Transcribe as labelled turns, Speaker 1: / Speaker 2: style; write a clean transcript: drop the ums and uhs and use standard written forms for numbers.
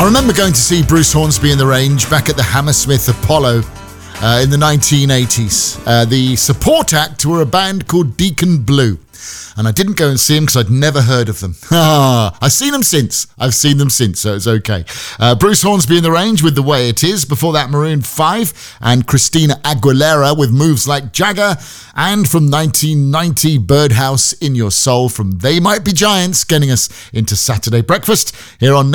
Speaker 1: I remember going to see Bruce Hornsby in the Range back at the Hammersmith Apollo in the 1980s. The support act were a band called Deacon Blue. And I didn't go and see them because I'd never heard of them. I've seen them since, so it's okay. Bruce Hornsby in the Range with The Way It Is. Before that, Maroon 5 and Christina Aguilera with Moves Like Jagger. And from 1990, Birdhouse in Your Soul from They Might Be Giants, getting us into Saturday Breakfast here on